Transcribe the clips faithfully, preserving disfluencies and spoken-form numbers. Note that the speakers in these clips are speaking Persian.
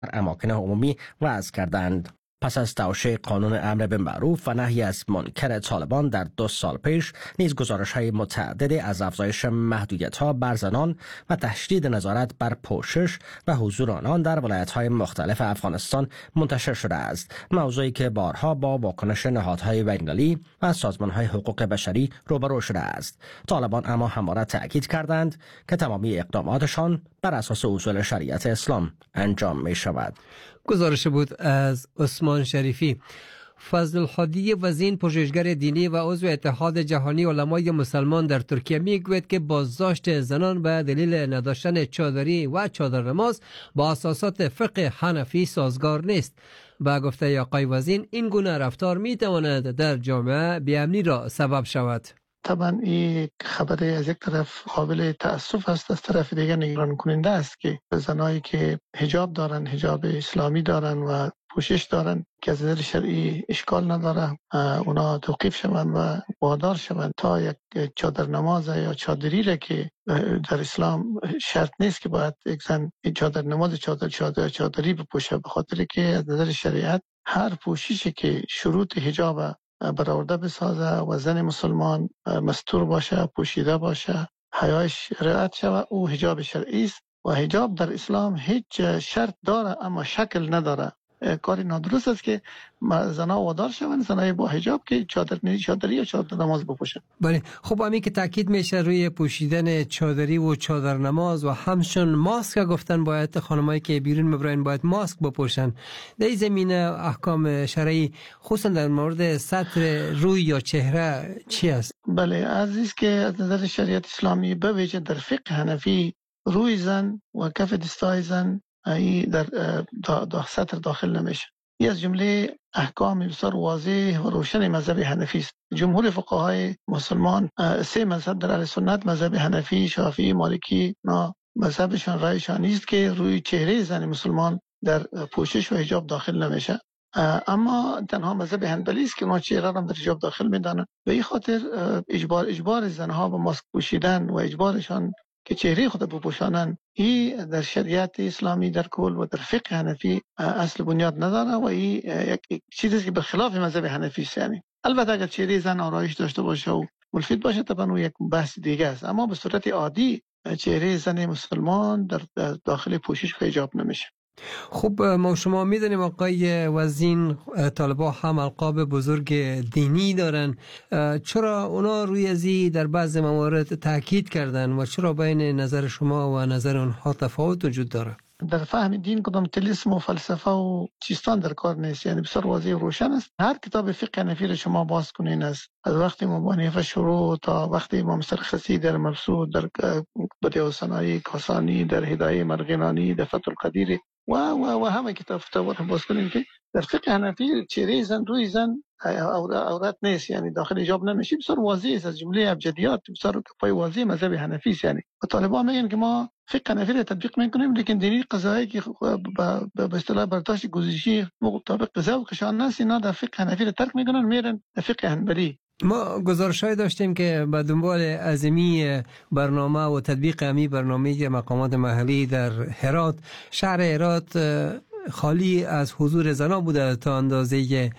اماکن عمومی وضع کردند. پس از توشیح قانون امر بالمعروف و نهی از منکر طالبان در دو سال پیش نیز گزارش‌های متعددی از افزایش محدودیت‌ها بر زنان و تشدید نظارت بر پوشش و حضور آنان در ولایت‌های مختلف افغانستان منتشر شده است، موضوعی که بارها با واکنش نهادهای بین‌المللی و سازمان‌های حقوق بشری روبرو شده است. طالبان اما همواره تأکید کردند که تمامی اقداماتشان بر اساس اصول شریعت اسلام انجام می‌شود. گزارش بود از عثمان شریفی. فضل الحادی وزین، پژوهشگر دینی و عضو اتحاد جهانی علمای مسلمان در ترکیه، میگوید که بازداشت زنان به دلیل نداشتن چادری و چادر نماز با اساسات فقه حنفی سازگار نیست. با گفته آقای وزین این گونه رفتار میتواند در جامعه بی‌امنی را سبب شود. طبعا این خبری از یک طرف قابل تأسف است، از طرف دیگر نگران کننده است که زنایی که حجاب دارن، حجاب اسلامی دارن و پوشش دارن که از نظر شرعی اشکال نداره، اونا توقیف شوند و وادار شوند تا یک چادر نماز یا چادری را که در اسلام شرط نیست که باید یک زن چادر نماز چادر چادر چادری بپوشه، به خاطر که از نظر شریعت هر پوششی که شروط حجاب برآورده بسازه و زن مسلمان مستور باشه، پوشیده باشه، حیاش رعایت شود، او حجاب شرعی است. و حجاب در اسلام هیچ شرط داره اما شکل نداره. کاری نادرست است که زنها وادار شوند زنای با حجاب که چادر نیز چادری یا چادر نماز بپوشن. بله، خب همین که تاکید میشه روی پوشیدن چادری و چادر نماز و همچنین ماسک گفتن باید خانمایی که بیرون میبرن باید ماسک بپوشن. در این زمینه احکام شرعی خصوصا در مورد سطر روی یا چهره چی است؟ بله، عزیز که از نظر شریعت اسلامی به ویژه در فقه حنفی روی زن و کف دستای زن ای در دا سطر داخل نمیشه. این از جمله احکام بسیار واضح و روشن مذهب حنفی است. جمهور فقهای مسلمان سه مذهب در اهل سنت، مذهب حنفی، شافعی، مالکی، نا مذهبشان رایشان نیست که روی چهره زن مسلمان در پوشش و حجاب داخل نمیشه. اما تنها مذهب حنبلی است که ما چهره را در حجاب داخل میدانند. به این خاطر اجبار اجبار زنها به ماسک پوشیدن و اجبارشان که چهره خود بپوشانند این در شریعت اسلامی در کل و در فقه حنفی اصل بنیاد نداره و این یک چیزی که به خلاف مذهب حنفی است. یعنی البته اگر چهره زن آرایش داشته باشه و مفید باشه طبعا یک بحث دیگه است، اما به صورت عادی چهره زن مسلمان در داخل پوشش و حجاب نمیشه. خب ما شما میدونیم آقای وزین طالبا هم القاب بزرگ دینی دارن، چرا اونا روی ازی در بعض موارد تاکید کردن و چرا بین نظر شما و نظر اونها تفاوت وجود داره؟ در فهم دین کدام تلیسم و فلسفه و چیستان در کار نیست، یعنی بسیار واضح و روشن است. هر کتاب فقه حنفی را شما باز کنین از از وقتی امام ابو حنیفه شروع تا وقتی امام سرخسی در مبسوط، در بدیع الصناعی کاسانی، در هدایه مرغنانی، در فتح القدیر و و و همه کتاب فتاوا را باز کنین که در فقه حنفی چهره زن روی زن عورت نیست، یعنی داخل حجاب نمیشه. بسیار واضح است، از جمله ابجدیات بسیار پای واضح مذهب حنفی است. یعنی طالبان میگن که ما فقه حنفی را تطبیق میکنیم لیکن دینی قضایی که به اصطلاح برداشت گزینشی مطابق ذوقشان نیست، اینا در فقه حنفی را ترک میکنن میرن فقه حنبلی. ما گزارش‌های داشتیم که به دنبال ازمی برنامه و تطبیق امی برنامه مقامات محلی در هرات، شهر هرات خالی از حضور زنان بوده تا اندازه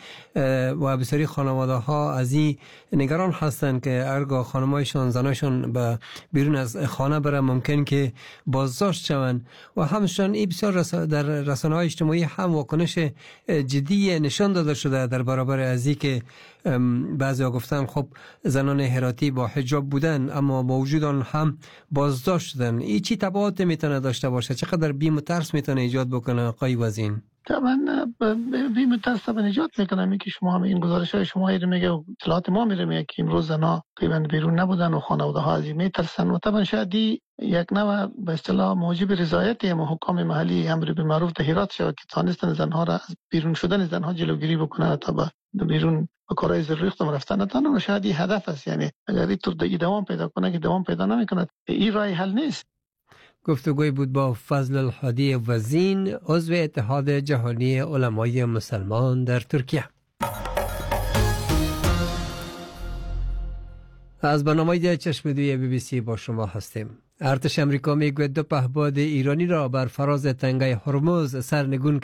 و بسیاری خانواده ها از این نگران هستند که هرگاه خانمایشان زناشون به بیرون از خانه بره ممکن که بازداشت شوند و همچنین این بسیار رس در رسانه های اجتماعی هم واکنش جدی نشان داده شده در برابر از این که بعضی ها گفتن خب زنان هراتی با حجاب بودن اما با وجود آن هم بازداشت شدن. این چی تبعات میتونه داشته باشه؟ چقدر بیم و ترس میتونه ایجاد بکنه آقای وزین؟ طبعا بیم و ترس طبعا ایجاد میکنه. می که شما هم این گزارش های شما ایره میگه و اطلاعات ما میره میگه که امروز زنها قیبا بیرون نبودن و خانواده ها از این میترسن و طبعا شاید یک نوع به اصطلاح موجب رضایت حکام محلی امر بالمعروف در هرات شود که تانستن زنها را از بیرون شدن زنها جلوگیری بکنن تا به بیرون به کارهای ضروری خودم رفتن نتانن و شاید این هدف است. یعنی اگر این طور دوام پیدا کنه که دوام پیدا نمیکنه این راه حل نیست. گفتگوی بود با فضل الحادی وزین، عضو اتحاد جهانی علمای مسلمان در ترکیه. از برنامه چشم دوی بی بی سی با شما هستیم. ارتش امریکا میگوید دو پهپاد ایرانی را بر فراز تنگه هرمز سرنگون